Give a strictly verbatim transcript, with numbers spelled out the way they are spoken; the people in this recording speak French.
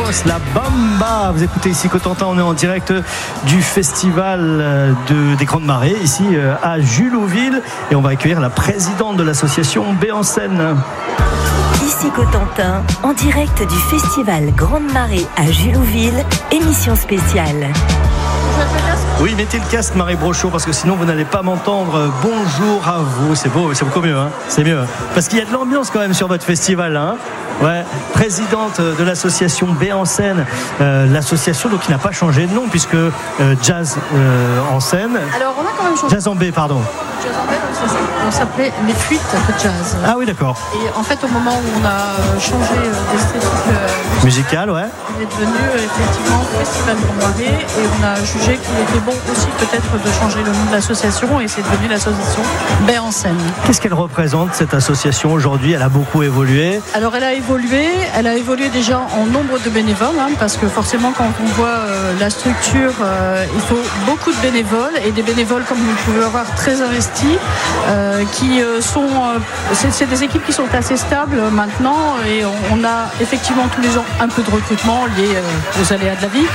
Carlos, la Bamba. Vous écoutez ici Cotentin, on est en direct du festival de, des Grandes Marées, ici à Julouville. Et on va accueillir la présidente de l'association B en Seine. Ici Cotentin, en direct du festival Grandes Marées à Julouville, émission spéciale. Oui, mettez le casque, Marie Brochot, parce que sinon vous n'allez pas m'entendre. Bonjour à vous, c'est beau, c'est beaucoup mieux, hein, c'est mieux. Parce qu'il y a de l'ambiance quand même sur votre festival, hein. Ouais, présidente de l'association B en Seine, euh, l'association donc qui n'a pas changé de nom puisque euh, Jazz euh, en Seine. Alors on a quand même changé. Jazz en B, pardon. Jazz en B, on s'appelait les fuites de jazz. Ah oui, d'accord. Et en fait, au moment où on a changé d'esthétique euh, musicale, ouais. On est devenu euh, effectivement Festival Grandes Marées et on a jugé qu'il était bon aussi peut-être de changer le nom de l'association et c'est devenu l'association B en Seine. Qu'est-ce qu'elle représente cette association aujourd'hui? Elle a beaucoup évolué. Alors elle a évolué, elle a évolué déjà en nombre de bénévoles hein, parce que forcément quand on voit euh, la structure, euh, il faut beaucoup de bénévoles et des bénévoles comme vous pouvez avoir très investis euh, qui euh, sont, euh, c'est, c'est des équipes qui sont assez stables maintenant et on, on a effectivement tous les ans un peu de recrutement lié euh, aux aléas de la vie.